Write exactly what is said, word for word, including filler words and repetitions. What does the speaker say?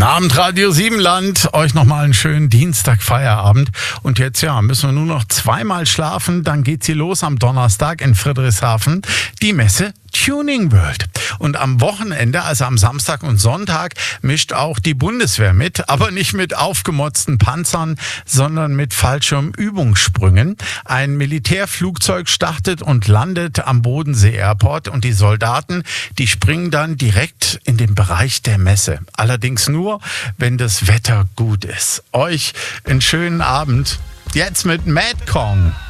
Abend, Radio Siebenland. Euch nochmal einen schönen Dienstag-Feierabend. Und jetzt, ja, müssen wir nur noch zweimal schlafen. Dann geht's hier los am Donnerstag in Friedrichshafen. Die Messe Tuning World. Und am Wochenende, also am Samstag und Sonntag, mischt auch die Bundeswehr mit. Aber nicht mit aufgemotzten Panzern, sondern mit Fallschirmübungssprüngen. Ein Militärflugzeug startet und landet am Bodensee Airport. Und die Soldaten, die springen dann direkt in den Bereich der Messe. Allerdings nur, wenn das Wetter gut ist. Euch einen schönen Abend. Jetzt mit Mad Kong.